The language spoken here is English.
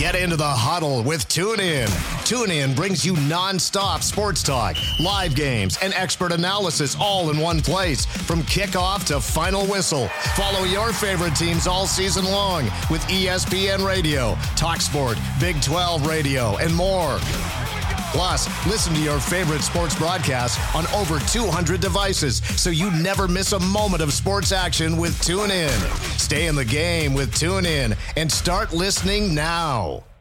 Get into the huddle with TuneIn. TuneIn brings you non-stop sports talk, live games, and expert analysis all in one place from kickoff to final whistle. Follow your favorite teams all season long with ESPN Radio, TalkSport, Big 12 Radio, and more. Plus, listen to your favorite sports broadcasts on over 200 devices so you never miss a moment of sports action with TuneIn. Stay in the game with TuneIn and start listening now.